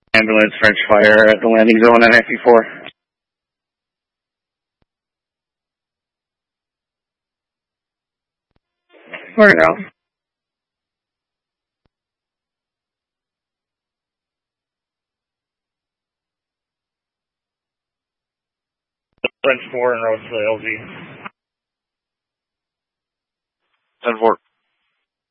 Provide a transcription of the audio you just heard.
Ambulance French fire at the landing zone on FE4. Morning, Ralph. French 4 and road to the LG. 10-4.